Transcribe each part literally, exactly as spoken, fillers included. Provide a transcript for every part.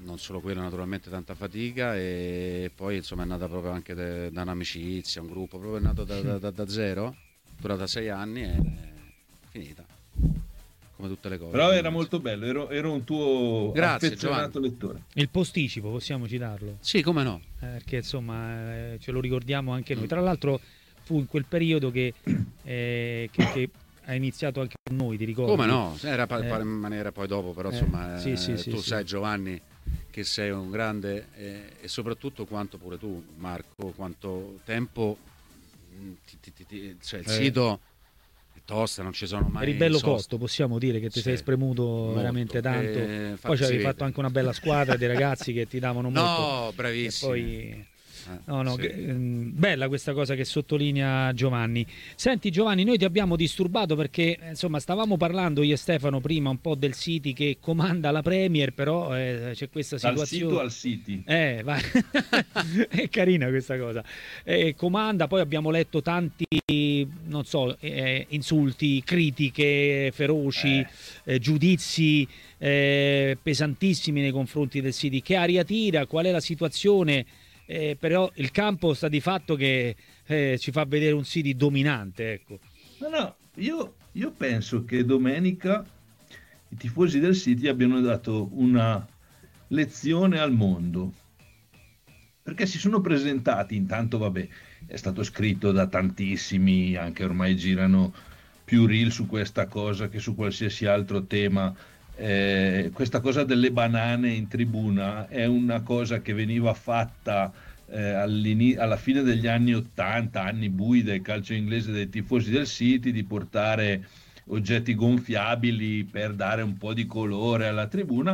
non solo quello, naturalmente tanta fatica, e poi insomma è nata proprio anche de, da un'amicizia, un gruppo, proprio è nato da, da, da, da zero, durata sei anni e è finita, come tutte le cose. Però era molto bello, ero, ero un tuo Grazie, affezionato Giovanni. lettore. Il posticipo, possiamo citarlo? Sì, come no. Eh, perché insomma eh, ce lo ricordiamo anche noi. Tra l'altro fu in quel periodo che, eh, che, che ha iniziato anche con noi, ti ricordi? Come no, era pa- Eh. pa- in maniera poi dopo, però Eh, insomma sì, sì, eh, sì, tu sì. sai, Giovanni, che sei un grande, eh, e soprattutto quanto pure tu, Marco, quanto tempo mh, ti- ti- ti- ti- cioè il Eh. sito è tosta, non ci sono mai Eri bello soste. cotto, possiamo dire che ti Sì, sei spremuto molto. veramente tanto. Eh, infatti Poi ci si avevi vede. fatto anche una bella squadra di ragazzi che ti davano molto. No, E bravissimo. poi Eh, no, no, sì. che- ehm, bella questa cosa che sottolinea Giovanni. Senti Giovanni, noi ti abbiamo disturbato perché eh, insomma stavamo parlando io e Stefano prima un po' del City che comanda la Premier, però eh, c'è questa Dal situazione. sito al City. Eh, vai. È carina questa cosa. Eh, comanda, poi abbiamo letto tanti, non so, eh, insulti, critiche feroci, Eh. eh, giudizi eh, pesantissimi nei confronti del City. Che aria tira? Qual è la situazione? Eh, però il campo sta di fatto che eh, ci fa vedere un City dominante, ecco. No, no, io, io penso che domenica i tifosi del City abbiano dato una lezione al mondo, perché si sono presentati, intanto vabbè, è stato scritto da tantissimi, anche ormai girano più reel su questa cosa che su qualsiasi altro tema. Eh, questa cosa delle banane in tribuna è una cosa che veniva fatta eh, all'ini- alla fine degli anni ottanta, anni bui del calcio inglese, dai tifosi del City, di portare oggetti gonfiabili per dare un po' di colore alla tribuna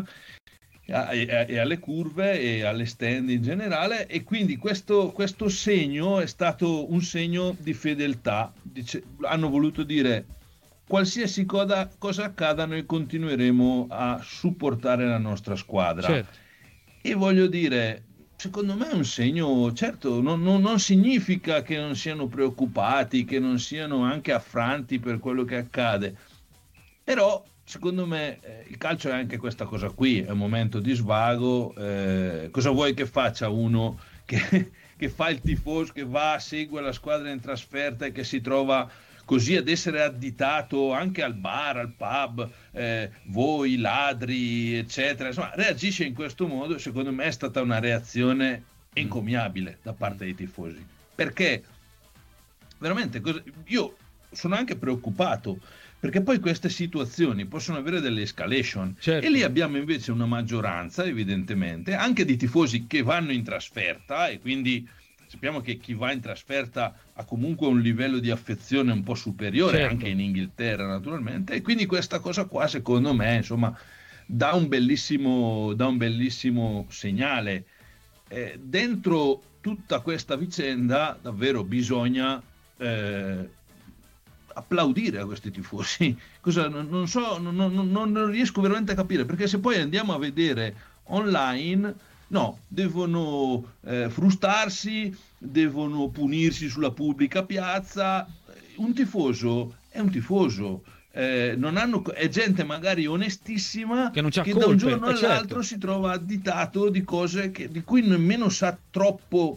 e, e alle curve e alle stand in generale, e quindi questo, questo segno è stato un segno di fedeltà. Dice, hanno voluto dire: qualsiasi cosa, cosa accada, noi continueremo a supportare la nostra squadra. Certo. E voglio dire, secondo me è un segno, certo, non, non- non significa che non siano preoccupati, che non siano anche affranti per quello che accade, però secondo me eh, il calcio è anche questa cosa qui, è un momento di svago. Eh, cosa vuoi che faccia uno che, che fa il tifoso, che va, segue la squadra in trasferta e che si trova così ad essere additato anche al bar, al pub, eh, voi ladri, eccetera. Insomma, reagisce in questo modo. Secondo me è stata una reazione encomiabile da parte dei tifosi, perché veramente cos- io sono anche preoccupato, perché poi queste situazioni possono avere delle escalation. Certo. E lì abbiamo invece una maggioranza, evidentemente, anche di tifosi che vanno in trasferta, e quindi sappiamo che chi va in trasferta ha comunque un livello di affezione un po' superiore, Certo. anche in Inghilterra naturalmente, e quindi questa cosa qua secondo me insomma dà un bellissimo, dà un bellissimo segnale. Eh, dentro tutta questa vicenda davvero bisogna eh, applaudire a questi tifosi. Cosa, non, non so, non, non- non riesco veramente a capire, perché se poi andiamo a vedere online, no, devono eh, frustarsi, devono punirsi sulla pubblica piazza. Un tifoso è un tifoso. Eh, non hanno, è gente magari onestissima Che non c'ha che da un colpe, giorno eh, all'altro certo. si trova additato di cose che- di cui nemmeno sa troppo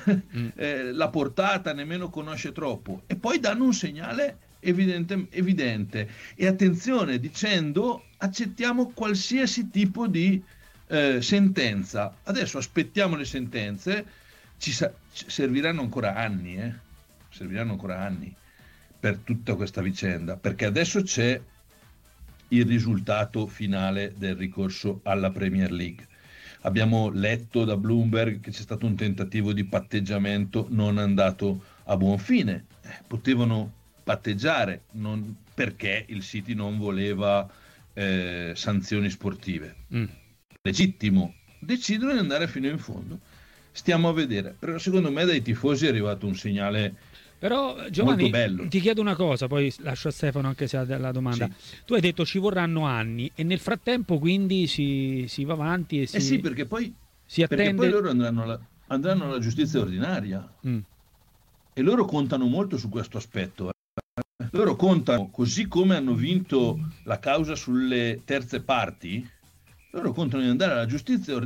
eh, la portata, nemmeno conosce troppo, e poi danno un segnale evidente, evidente. E attenzione, dicendo accettiamo qualsiasi tipo di eh, sentenza. Adesso aspettiamo le sentenze, ci, sa- ci serviranno ancora anni, eh? Serviranno ancora anni per tutta questa vicenda, perché adesso c'è il risultato finale del ricorso alla Premier League. Abbiamo letto da Bloomberg che c'è stato un tentativo di patteggiamento non andato a buon fine. Eh, potevano patteggiare, non- perché il City non voleva eh, sanzioni sportive. Mm. Legittimo, decidono di andare fino in fondo. Stiamo a vedere, però secondo me dai tifosi è arrivato un segnale Però Giovanni, molto bello. ti chiedo una cosa, poi lascio a Stefano anche se ha della domanda. Tu hai detto ci vorranno anni e nel frattempo quindi si, si va avanti e si, Eh sì, perché poi, si perché attende... poi loro andranno alla, andranno alla giustizia ordinaria, Mm. e loro contano molto su questo aspetto. eh. Loro contano, così come hanno vinto la causa sulle terze parti, loro contano di andare alla giustizia